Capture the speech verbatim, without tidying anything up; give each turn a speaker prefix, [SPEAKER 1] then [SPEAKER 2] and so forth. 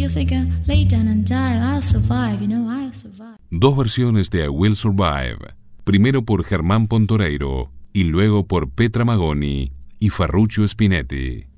[SPEAKER 1] you're thinking, lay down and die, I'll survive, you know, I'll survive.
[SPEAKER 2] Dos versiones de I Will Survive, primero por Germán Pontoreiro y luego por Petra Magoni y Ferruccio Spinetti.